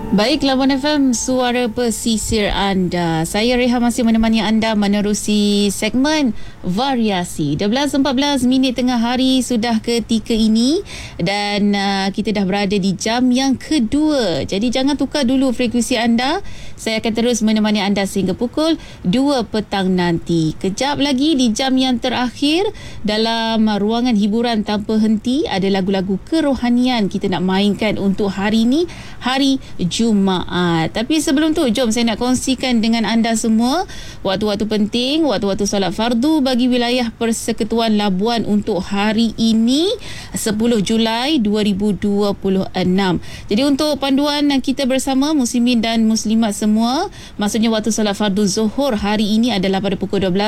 Baik, Labuan FM, suara pesisir anda. Saya Reha masih menemani anda menerusi segmen variasi. 12.14 minit tengah hari sudah ketika ini dan kita dah berada di jam yang kedua. Jadi jangan tukar dulu frekuensi anda. Saya akan terus menemani anda sehingga pukul 2 petang nanti. Kejap lagi di jam yang terakhir dalam ruangan hiburan tanpa henti ada lagu-lagu kerohanian kita nak mainkan untuk hari ini, hari Jumaat. Tapi sebelum tu, jom saya nak kongsikan dengan anda semua waktu-waktu penting, waktu-waktu solat fardu bagi wilayah Persekutuan Labuan untuk hari ini 10 Julai 2026. Jadi untuk panduan kita bersama muslimin dan muslimat semua, maksudnya waktu solat fardu Zuhur hari ini adalah pada pukul 12